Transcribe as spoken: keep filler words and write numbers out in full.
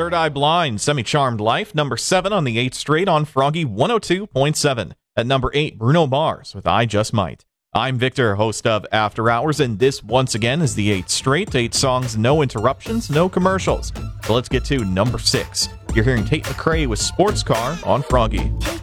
Third Eye Blind, Semi-Charmed Life, number seven on the eighth straight on Froggy one oh two point seven. At number eight, Bruno Mars with I Just Might. I'm Victor, host of After Hours, and this once again is the eighth straight. Eight songs, no interruptions, no commercials. So let's get to number six. You're hearing Tate McRae with Sports Car on Froggy.